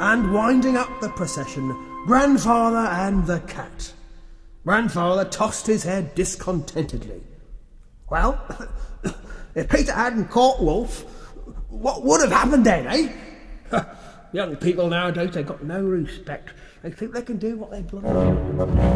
and winding up the procession, Grandfather and the cat. Grandfather tossed his head discontentedly. Well, if Peter hadn't caught Wolf, what would have happened then, eh? Young people nowadays, they've got no respect. They think they can do what they bloody want.